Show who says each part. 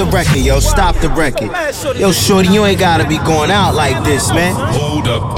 Speaker 1: record, yo. Stop the record. Yo, shorty, you ain't gotta be going out like this, man.
Speaker 2: Hold up.